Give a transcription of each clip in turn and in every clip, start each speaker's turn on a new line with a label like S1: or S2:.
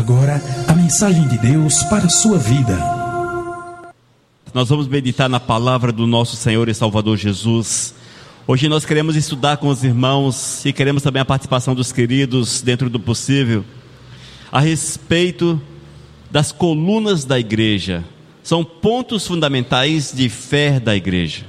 S1: agora a mensagem de Deus para a sua vida.
S2: Nós vamos meditar na palavra do nosso Senhor e Salvador Jesus. Hoje nós queremos estudar com os irmãos e queremos também a participação dos queridos, dentro do possível, a respeito das colunas da igreja. São pontos fundamentais de fé da igreja.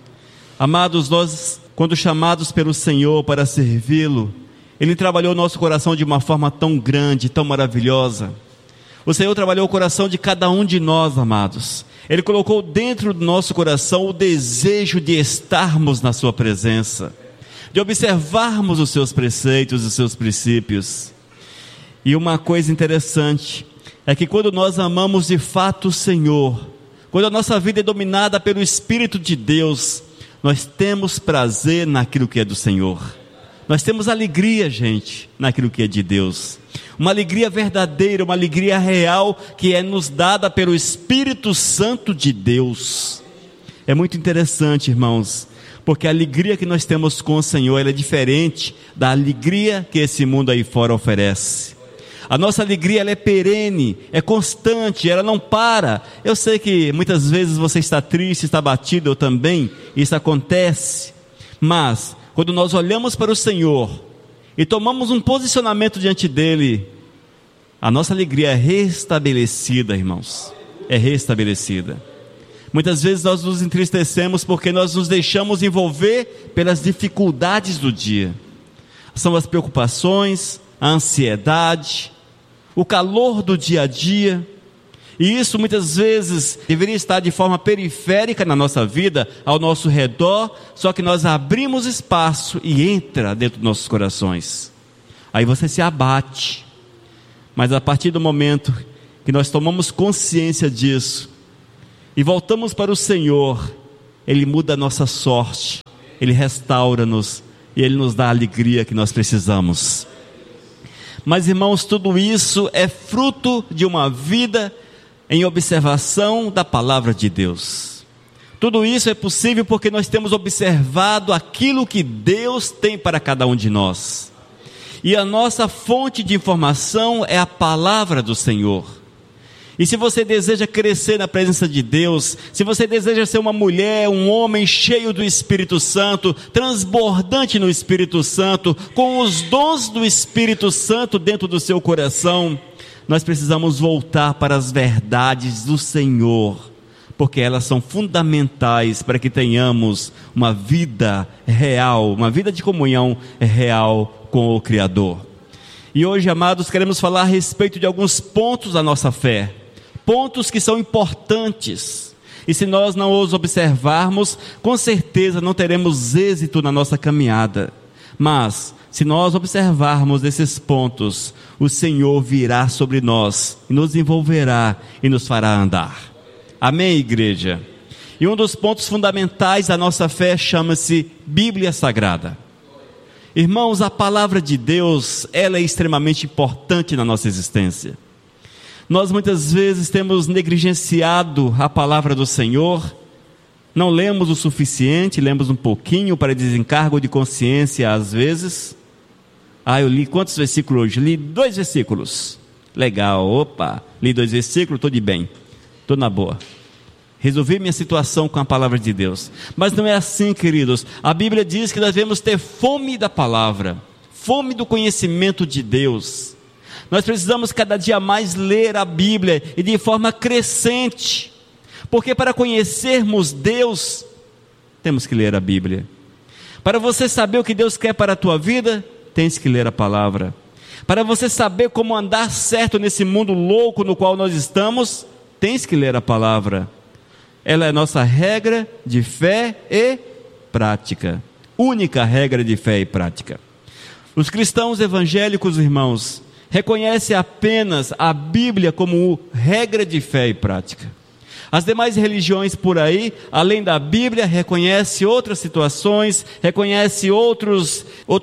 S2: Amados, nós, quando chamados pelo Senhor para servi-lo, Ele trabalhou o nosso coração de uma forma tão grande, tão maravilhosa. O Senhor trabalhou o coração de cada um de nós, amados. Ele colocou dentro do nosso coração o desejo de estarmos na sua presença, de observarmos os seus preceitos, os seus princípios. E uma coisa interessante é que quando nós amamos de fato o Senhor, quando a nossa vida é dominada pelo Espírito de Deus, nós temos prazer naquilo que é do Senhor. Nós temos alegria, gente, naquilo que é de Deus. Uma alegria verdadeira, uma alegria real que é nos dada pelo Espírito Santo de Deus. É muito interessante, irmãos, porque a alegria que nós temos com o Senhor, ela é diferente da alegria que esse mundo aí fora oferece. A nossa alegria, ela é perene, é constante, ela não para. Eu sei que muitas vezes você está triste, está abatido, eu também, isso acontece. Mas quando nós olhamos para o Senhor e tomamos um posicionamento diante dEle, a nossa alegria é restabelecida, irmãos, é restabelecida. Muitas vezes nós nos entristecemos porque nós nos deixamos envolver pelas dificuldades do dia. São as preocupações, a ansiedade, o calor do dia a dia. E isso muitas vezes deveria estar de forma periférica na nossa vida, ao nosso redor, só que nós abrimos espaço e entra dentro dos nossos corações. Aí você se abate. Mas a partir do momento que nós tomamos consciência disso e voltamos para o Senhor, Ele muda a nossa sorte, Ele restaura-nos e Ele nos dá a alegria que nós precisamos. Mas, irmãos, tudo isso é fruto de uma vida em observação da palavra de Deus. Tudo isso é possível porque nós temos observado aquilo que Deus tem para cada um de nós. E a nossa fonte de informação é a palavra do Senhor. E se você deseja crescer na presença de Deus, se você deseja ser uma mulher, um homem cheio do Espírito Santo, transbordante no Espírito Santo, com os dons do Espírito Santo dentro do seu coração, nós precisamos voltar para as verdades do Senhor, porque elas são fundamentais para que tenhamos uma vida real, uma vida de comunhão real com o Criador. E hoje, amados, queremos falar a respeito de alguns pontos da nossa fé, pontos que são importantes, e se nós não os observarmos, com certeza não teremos êxito na nossa caminhada. Mas se nós observarmos esses pontos, o Senhor virá sobre nós, e nos envolverá e nos fará andar. Amém, igreja? E um dos pontos fundamentais da nossa fé chama-se Bíblia Sagrada. Irmãos, a palavra de Deus, ela é extremamente importante na nossa existência. Nós muitas vezes temos negligenciado a palavra do Senhor, não lemos o suficiente, lemos um pouquinho para desencargo de consciência às vezes. Eu li quantos versículos hoje? Li 2 versículos. Legal, li 2 versículos, estou de bem, estou na boa. Resolvi minha situação com a palavra de Deus. Mas não é assim, queridos. A Bíblia diz que nós devemos ter fome da palavra, fome do conhecimento de Deus. Nós precisamos cada dia mais ler a Bíblia e de forma crescente, porque para conhecermos Deus, temos que ler a Bíblia. Para você saber o que Deus quer para a tua vida, tens que ler a palavra. Para você saber como andar certo nesse mundo louco no qual nós estamos, tens que ler a palavra. Ela é a nossa regra de fé e prática, única regra de fé e prática. Os cristãos evangélicos, irmãos, reconhecem apenas a Bíblia como regra de fé e prática. As demais religiões por aí, além da Bíblia, reconhecem outras situações, reconhecem outros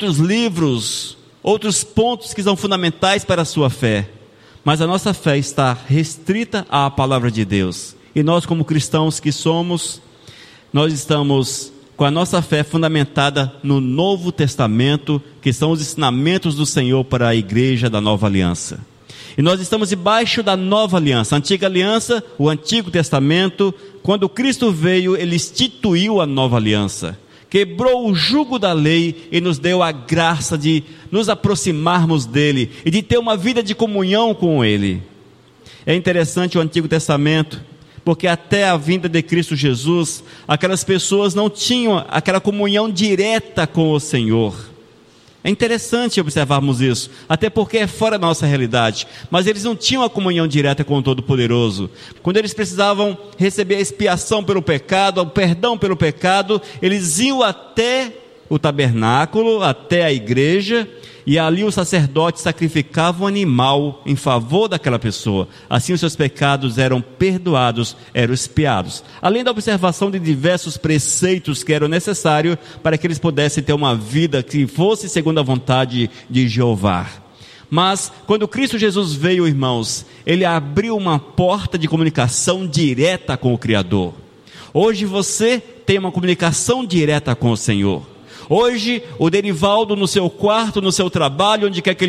S2: livros, outros pontos que são fundamentais para a sua fé. Mas a nossa fé está restrita à palavra de Deus. E nós, como cristãos que somos, nós estamos com a nossa fé fundamentada no Novo Testamento, que são os ensinamentos do Senhor para a igreja da Nova Aliança. E nós estamos debaixo da nova aliança. A antiga aliança, o Antigo Testamento, quando Cristo veio, Ele instituiu a nova aliança. Quebrou o jugo da lei e nos deu a graça de nos aproximarmos dEle e de ter uma vida de comunhão com Ele. É interessante o Antigo Testamento, porque até a vinda de Cristo Jesus, aquelas pessoas não tinham aquela comunhão direta com o Senhor. É interessante observarmos isso, até porque é fora da nossa realidade, mas eles não tinham a comunhão direta com o Todo-Poderoso. Quando eles precisavam receber a expiação pelo pecado, o perdão pelo pecado, eles iam até o tabernáculo, até a igreja, e ali o sacerdote sacrificava um animal em favor daquela pessoa. Assim os seus pecados eram perdoados, eram expiados. Além da observação de diversos preceitos que eram necessários para que eles pudessem ter uma vida que fosse segundo a vontade de Jeová. Mas quando Cristo Jesus veio, irmãos, Ele abriu uma porta de comunicação direta com o Criador. Hoje você tem uma comunicação direta com o Senhor. Hoje, o Derivaldo no seu quarto, no seu trabalho, onde quer que ele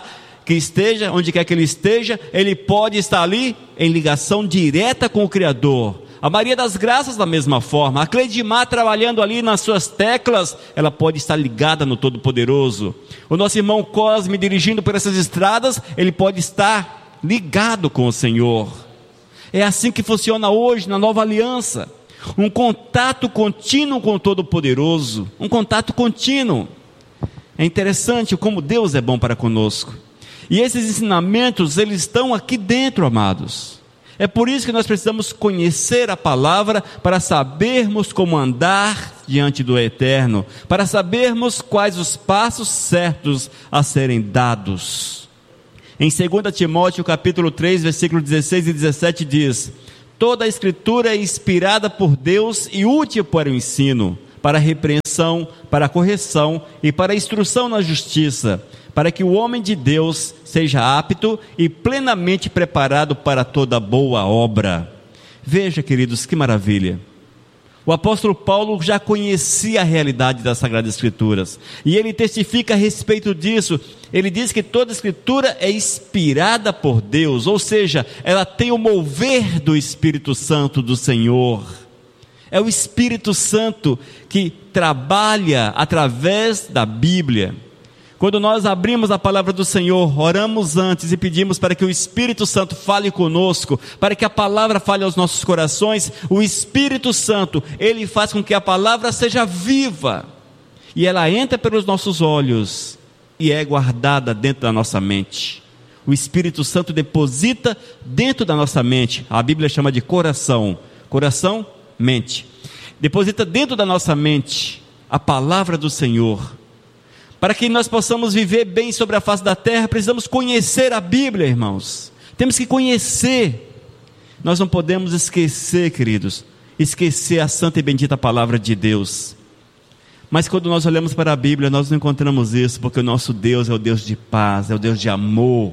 S2: esteja, onde quer que ele esteja, ele pode estar ali em ligação direta com o Criador. A Maria das Graças da mesma forma, a Cleidimar trabalhando ali nas suas teclas, ela pode estar ligada no Todo-Poderoso. O nosso irmão Cosme dirigindo por essas estradas, ele pode estar ligado com o Senhor. É assim que funciona hoje na nova aliança. Um contato contínuo com o Todo-Poderoso, um contato contínuo. É interessante como Deus é bom para conosco. E esses ensinamentos, eles estão aqui dentro, amados. É por isso que nós precisamos conhecer a palavra para sabermos como andar diante do Eterno, para sabermos quais os passos certos a serem dados. Em 2 Timóteo capítulo 3, versículo 16 e 17 diz: toda a Escritura é inspirada por Deus e útil para o ensino, para a repreensão, para a correção e para a instrução na justiça, para que o homem de Deus seja apto e plenamente preparado para toda boa obra. Veja, queridos, que maravilha. O apóstolo Paulo já conhecia a realidade das Sagradas Escrituras, e ele testifica a respeito disso. Ele diz que toda a Escritura é inspirada por Deus, ou seja, ela tem o mover do Espírito Santo do Senhor. É o Espírito Santo que trabalha através da Bíblia. Quando nós abrimos a palavra do Senhor, oramos antes e pedimos para que o Espírito Santo fale conosco, para que a palavra fale aos nossos corações. O Espírito Santo, ele faz com que a palavra seja viva, e ela entra pelos nossos olhos e é guardada dentro da nossa mente. O Espírito Santo deposita dentro da nossa mente. A Bíblia chama de coração. Coração, mente. Deposita dentro da nossa mente a palavra do Senhor. Para que nós possamos viver bem sobre a face da terra, precisamos conhecer a Bíblia, irmãos. Temos que conhecer. Nós não podemos esquecer, queridos, esquecer a santa e bendita palavra de Deus. Mas quando nós olhamos para a Bíblia, nós não encontramos isso, porque o nosso Deus é o Deus de paz, é o Deus de amor,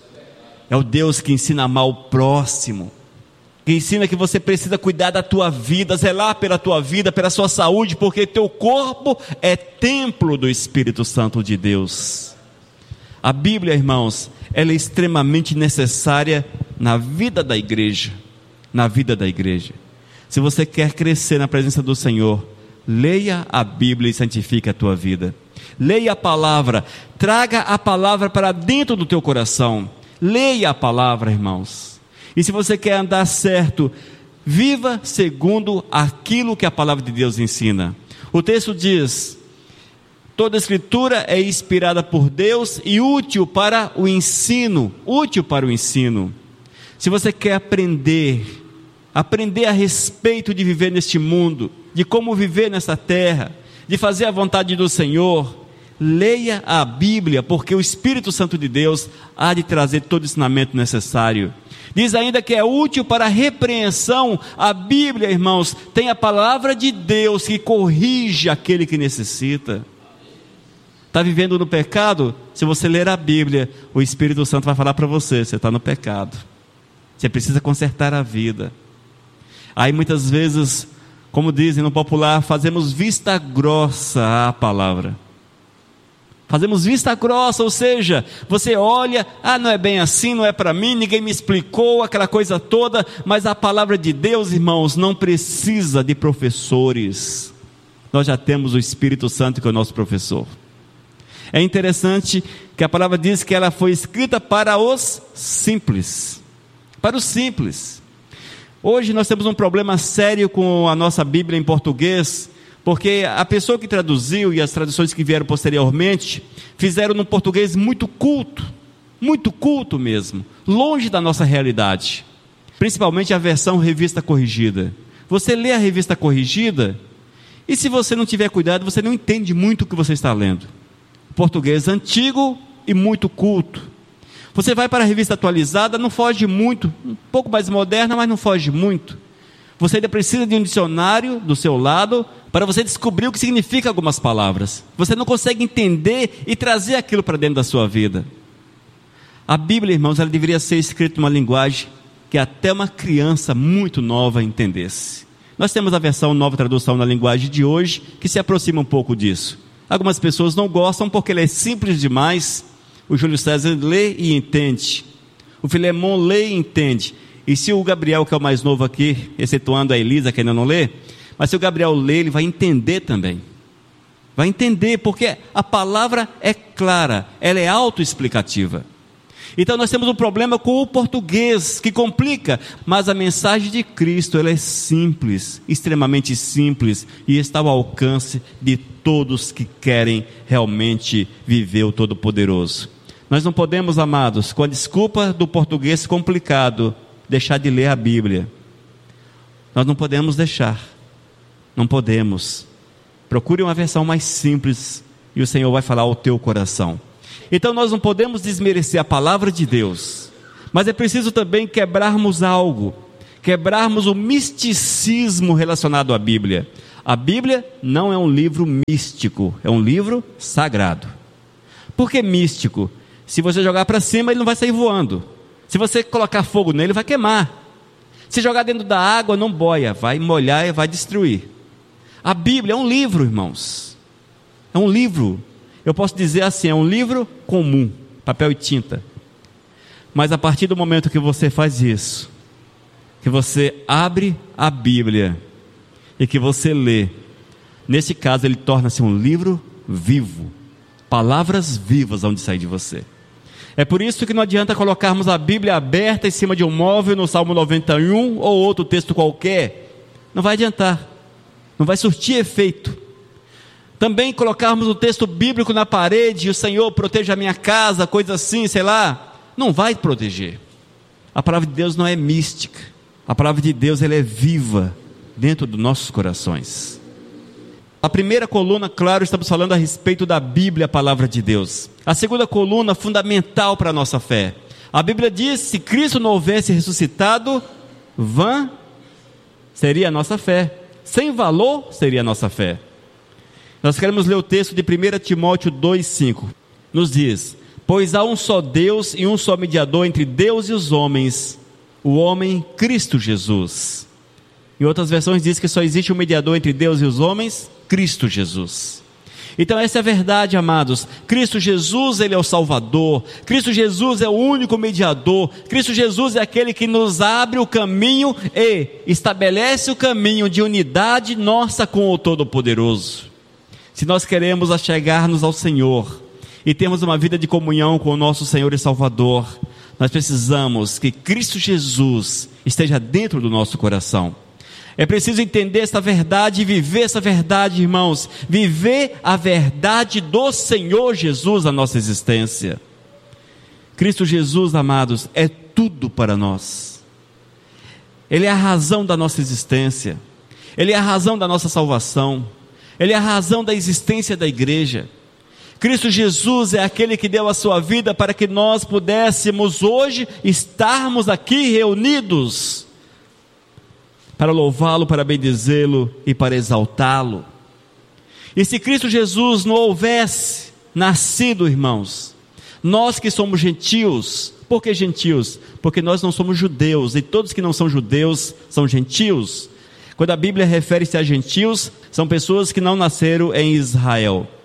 S2: é o Deus que ensina a amar o próximo, que ensina que você precisa cuidar da tua vida, zelar pela tua vida, pela sua saúde, porque teu corpo é templo do Espírito Santo de Deus. A Bíblia, irmãos, ela é extremamente necessária na vida da igreja, na vida da igreja. Se você quer crescer na presença do Senhor, leia a Bíblia e santifique a tua vida. Leia a palavra, traga a palavra para dentro do teu coração. Leia a palavra, irmãos. E se você quer andar certo, viva segundo aquilo que a palavra de Deus ensina. O texto diz: toda a Escritura é inspirada por Deus e útil para o ensino. Útil para o ensino. Se você quer aprender a respeito de viver neste mundo, de como viver nessa terra, de fazer a vontade do Senhor, leia a Bíblia, porque o Espírito Santo de Deus há de trazer todo o ensinamento necessário. Diz ainda que é útil para a repreensão. A Bíblia, irmãos, tem a palavra de Deus que corrige aquele que necessita. Está vivendo no pecado? Se você ler a Bíblia, o Espírito Santo vai falar para você: você está no pecado, você precisa consertar a vida. Aí muitas vezes, como dizem no popular, fazemos vista grossa à palavra. Fazemos vista grossa, ou seja, você olha, não é bem assim, não é para mim, ninguém me explicou, aquela coisa toda, mas a palavra de Deus, irmãos, não precisa de professores. Nós já temos o Espírito Santo que é o nosso professor. É interessante que a palavra diz que ela foi escrita para os simples. Para os simples. Hoje nós temos um problema sério com a nossa Bíblia em português, porque a pessoa que traduziu e as traduções que vieram posteriormente, fizeram num português muito culto mesmo, longe da nossa realidade, principalmente a versão revista corrigida. Você lê a revista corrigida, e se você não tiver cuidado, você não entende muito o que você está lendo. Português antigo e muito culto. Você vai para a revista atualizada, não foge muito, um pouco mais moderna, mas não foge muito. Você ainda precisa de um dicionário do seu lado, para você descobrir o que significa algumas palavras. Você não consegue entender e trazer aquilo para dentro da sua vida. A Bíblia, irmãos, ela deveria ser escrita numa linguagem que até uma criança muito nova entendesse. Nós temos a versão Nova Tradução na linguagem de hoje, que se aproxima um pouco disso. Algumas pessoas não gostam porque ela é simples demais. O Júlio César lê e entende. O Filemon lê e entende. E se o Gabriel, que é o mais novo aqui, excetuando a Elisa, que ainda não lê, mas se o Gabriel lê, ele vai entender também. Vai entender, porque a palavra é clara, ela é autoexplicativa. Então nós temos um problema com o português, que complica, mas a mensagem de Cristo, ela é simples, extremamente simples, e está ao alcance de todos que querem realmente viver o Todo-Poderoso. Nós não podemos, amados, com a desculpa do português complicado, deixar de ler a Bíblia. Nós não podemos deixar. Não podemos. Procure uma versão mais simples e o Senhor vai falar ao teu coração. Então nós não podemos desmerecer a palavra de Deus, mas é preciso também quebrarmos algo, quebrarmos o misticismo relacionado à Bíblia. A Bíblia não é um livro místico, é um livro sagrado. Por que místico? Se você jogar para cima, ele não vai sair voando. Se você colocar fogo nele, vai queimar. Se jogar dentro da água, não boia, vai molhar e vai destruir. A Bíblia é um livro, irmãos. É um livro. Eu posso dizer assim, é um livro comum, papel e tinta. Mas a partir do momento que você faz isso, que você abre a Bíblia e que você lê, nesse caso ele torna-se um livro vivo. Palavras vivas vão sair de você. É por isso que não adianta colocarmos a Bíblia aberta em cima de um móvel no Salmo 91 ou outro texto qualquer. Não vai adiantar. Não vai surtir efeito. Também colocarmos o texto bíblico na parede, o Senhor proteja a minha casa, coisa assim, sei lá, não vai proteger. A palavra de Deus não é mística. A palavra de Deus, ela é viva dentro dos nossos corações. A primeira coluna, claro, estamos falando a respeito da Bíblia, a palavra de Deus. A segunda coluna, fundamental para a nossa fé. A Bíblia diz, se Cristo não houvesse ressuscitado, vã seria a nossa fé. Sem valor seria a nossa fé. Nós queremos ler o texto de 1 Timóteo 2,5. Nos diz, pois há um só Deus e um só mediador entre Deus e os homens, o homem Cristo Jesus. Em outras versões diz que só existe um mediador entre Deus e os homens, Cristo Jesus. Então essa é a verdade, amados. Cristo Jesus, Ele é o Salvador. Cristo Jesus é o único mediador. Cristo Jesus é aquele que nos abre o caminho e estabelece o caminho de unidade nossa com o Todo-Poderoso. Se nós queremos achegar-nos ao Senhor e termos uma vida de comunhão com o nosso Senhor e Salvador, nós precisamos que Cristo Jesus esteja dentro do nosso coração. É preciso entender essa verdade e viver essa verdade, irmãos. Viver a verdade do Senhor Jesus na nossa existência. Cristo Jesus, amados, é tudo para nós. Ele é a razão da nossa existência. Ele é a razão da nossa salvação. Ele é a razão da existência da igreja. Cristo Jesus é aquele que deu a sua vida para que nós pudéssemos hoje estarmos aqui reunidos para louvá-lo, para bendizê-lo e para exaltá-lo. E se Cristo Jesus não houvesse nascido, irmãos, nós que somos gentios, por que gentios? Porque nós não somos judeus, e todos que não são judeus são gentios. Quando a Bíblia refere-se a gentios, são pessoas que não nasceram em Israel.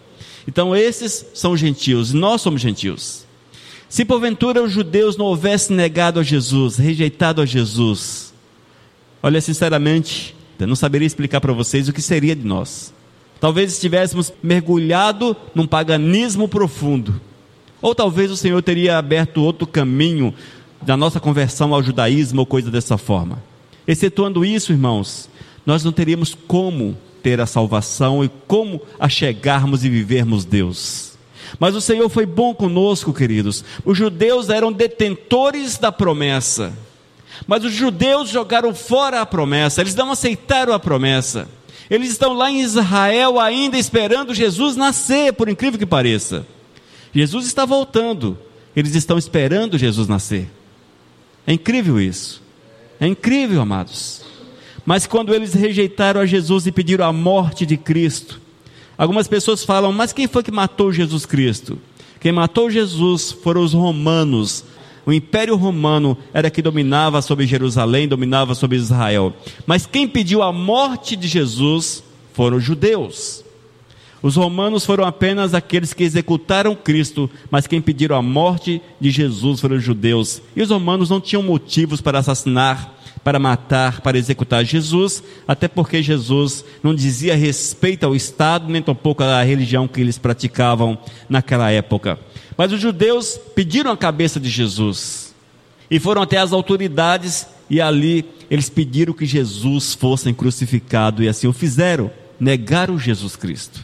S2: Então esses são gentios, nós somos gentios. Se porventura os judeus não houvessem negado a Jesus, rejeitado a Jesus, olha, sinceramente, eu não saberia explicar para vocês o que seria de nós. Talvez estivéssemos mergulhado num paganismo profundo, ou talvez o Senhor teria aberto outro caminho da nossa conversão ao judaísmo ou coisa dessa forma. Excetuando isso, irmãos, nós não teríamos como ter a salvação e como achegarmos e vivermos Deus. Mas o Senhor foi bom conosco, queridos. Os judeus eram detentores da promessa, mas os judeus jogaram fora a promessa, eles não aceitaram a promessa. Eles estão lá em Israel ainda esperando Jesus nascer, por incrível que pareça. Jesus está voltando, eles estão esperando Jesus nascer. É incrível isso, é incrível, amados. Mas quando eles rejeitaram a Jesus e pediram a morte de Cristo, algumas pessoas falam, mas quem foi que matou Jesus Cristo? Quem matou Jesus foram os romanos. O Império Romano era que dominava sobre Jerusalém, dominava sobre Israel. Mas quem pediu a morte de Jesus foram os judeus. Os romanos foram apenas aqueles que executaram Cristo, mas quem pediram a morte de Jesus foram os judeus. E os romanos não tinham motivos para assassinar, para matar, para executar Jesus, até porque Jesus não dizia respeito ao Estado, nem tampouco à religião que eles praticavam naquela época. Mas os judeus pediram a cabeça de Jesus, e foram até as autoridades, e ali eles pediram que Jesus fosse crucificado, e assim o fizeram, negaram Jesus Cristo.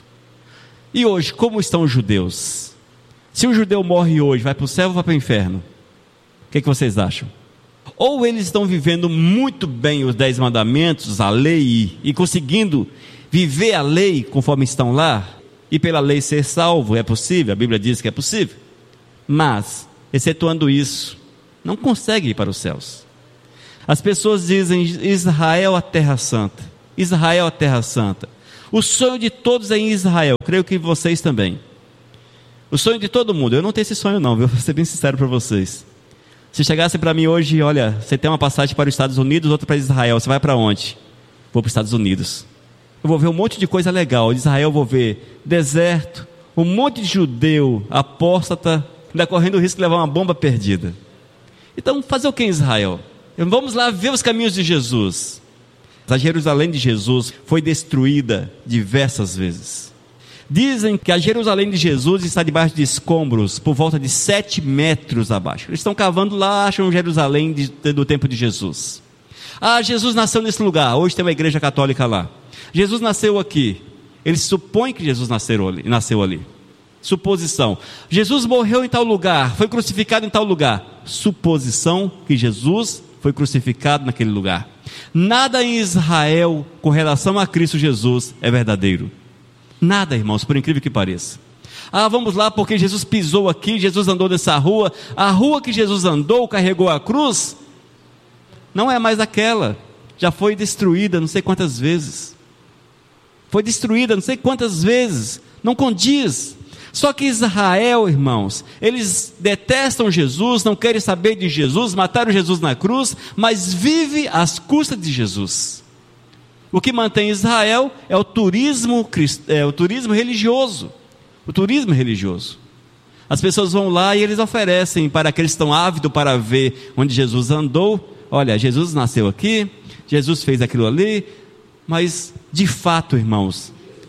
S2: E hoje, como estão os judeus? Se um judeu morre hoje, vai para o céu ou vai para o inferno? O que vocês acham? Ou eles estão vivendo muito bem os 10 mandamentos, a lei, e conseguindo viver a lei conforme estão lá, e pela lei ser salvo, é possível, a Bíblia diz que é possível, mas, excetuando isso, não consegue ir para os céus. As pessoas dizem, Israel a terra santa, Israel a terra santa. O sonho de todos é em Israel, creio que vocês também. O sonho de todo mundo, eu não tenho esse sonho não, viu? Vou ser bem sincero para vocês. Se chegasse para mim hoje, olha, você tem uma passagem para os Estados Unidos, outra para Israel, você vai para onde? Vou para os Estados Unidos. Eu vou ver um monte de coisa legal. De Israel eu vou ver deserto, um monte de judeu, apóstata, ainda correndo o risco de levar uma bomba perdida. Então, fazer o que em Israel? Vamos lá ver os caminhos de Jesus. A Jerusalém de Jesus foi destruída diversas vezes. Dizem que a Jerusalém de Jesus está debaixo de escombros, por volta de 7 metros abaixo. Eles estão cavando lá, acham Jerusalém do tempo de Jesus. Jesus nasceu nesse lugar, hoje tem uma igreja católica lá. Jesus nasceu aqui, eles supõem que Jesus nasceu ali. Suposição. Jesus morreu em tal lugar, foi crucificado em tal lugar. Suposição que Jesus foi crucificado naquele lugar. Nada em Israel com relação a Cristo Jesus é verdadeiro. Nada, irmãos, por incrível que pareça. Vamos lá porque Jesus pisou aqui, Jesus andou nessa rua. A rua que Jesus andou, carregou a cruz, não é mais aquela. Já foi destruída não sei quantas vezes. Foi destruída não sei quantas vezes. Não condiz. Só que Israel, irmãos, eles detestam Jesus, não querem saber de Jesus, mataram Jesus na cruz, mas vive às custas de Jesus. O que mantém Israel é o turismo religioso. O turismo religioso. As pessoas vão lá e eles oferecem para aqueles que estão ávidos para ver onde Jesus andou. Olha, Jesus nasceu aqui, Jesus fez aquilo ali, mas de fato, irmãos,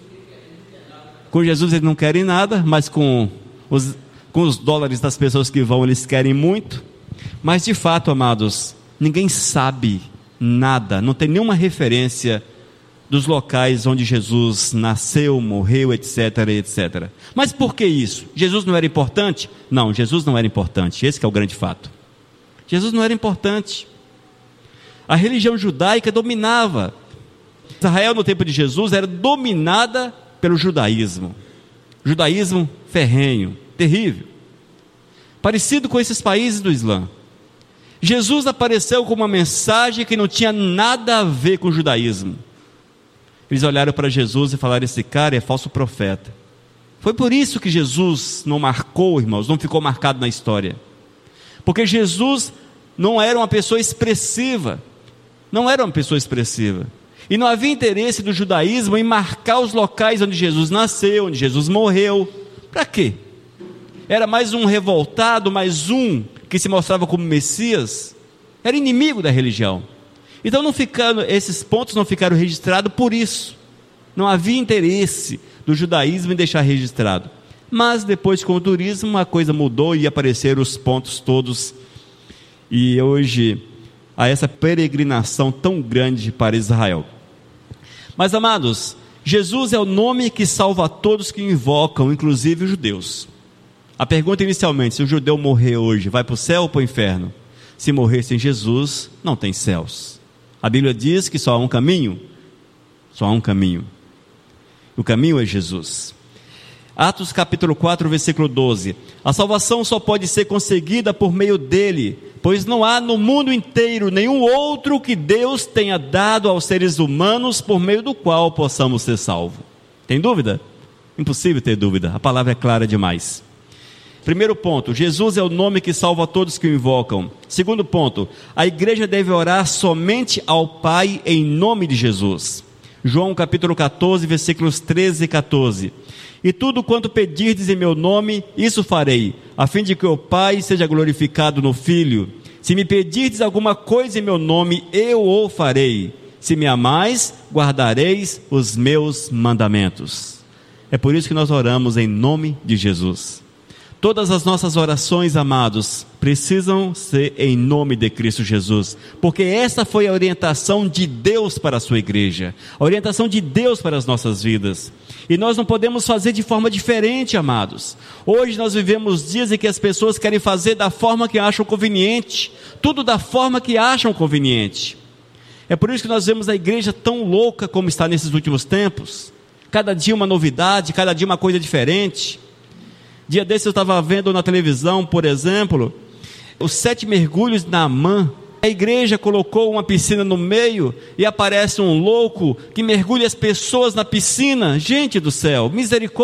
S2: com Jesus eles não querem nada, mas com os dólares das pessoas que vão, eles querem muito. Mas de fato, amados, ninguém sabe nada, não tem nenhuma referência dos locais onde Jesus nasceu, morreu, etc, etc. Mas por que isso? Jesus não era importante? Não, Jesus não era importante, esse que é o grande fato. Jesus não era importante. A religião judaica dominava. Israel no tempo de Jesus era dominada pelo judaísmo. Judaísmo ferrenho, terrível. Parecido com esses países do Islã. Jesus apareceu com uma mensagem que não tinha nada a ver com o judaísmo. Eles olharam para Jesus e falaram, esse cara é falso profeta. Foi por isso que Jesus não marcou, irmãos, não ficou marcado na história. Porque Jesus não era uma pessoa expressiva. Não era uma pessoa expressiva. E não havia interesse do judaísmo em marcar os locais onde Jesus nasceu, onde Jesus morreu. Para quê? Era mais um revoltado, mais um que se mostrava como Messias? Era inimigo da religião. Então esses pontos não ficaram registrados por isso. Não havia interesse do judaísmo em deixar registrado. Mas depois, com o turismo, a coisa mudou e apareceram os pontos todos. E hoje há essa peregrinação tão grande para Israel. Mas, amados, Jesus é o nome que salva a todos que o invocam, inclusive os judeus. A pergunta inicialmente: se o judeu morrer hoje, vai para o céu ou para o inferno? Se morrer sem Jesus, não tem céus. A Bíblia diz que só há um caminho. Só há um caminho. O caminho é Jesus. Atos capítulo 4, versículo 12. A salvação só pode ser conseguida por meio dele, pois não há no mundo inteiro nenhum outro que Deus tenha dado aos seres humanos por meio do qual possamos ser salvos. Tem dúvida? Impossível ter dúvida, a palavra é clara demais. Primeiro ponto, Jesus é o nome que salva todos que o invocam. Segundo ponto, a igreja deve orar somente ao Pai em nome de Jesus. João capítulo 14, versículos 13 e 14. E tudo quanto pedirdes em meu nome, isso farei, a fim de que o Pai seja glorificado no Filho. Se me pedirdes alguma coisa em meu nome, eu o farei. Se me amais, guardareis os meus mandamentos. É por isso que nós oramos em nome de Jesus. Todas as nossas orações, amados, precisam ser em nome de Cristo Jesus, porque essa foi a orientação de Deus para a sua igreja, a orientação de Deus para as nossas vidas, e nós não podemos fazer de forma diferente, amados. Hoje nós vivemos dias em que as pessoas querem fazer da forma que acham conveniente, tudo da forma que acham conveniente. É por isso que nós vemos a igreja tão louca como está nesses últimos tempos, cada dia uma novidade, cada dia uma coisa diferente. Dia desse eu estava vendo na televisão, por exemplo, os 7 mergulhos de Naamã. A igreja colocou uma piscina no meio e aparece um louco que mergulha as pessoas na piscina. Gente do céu, misericórdia.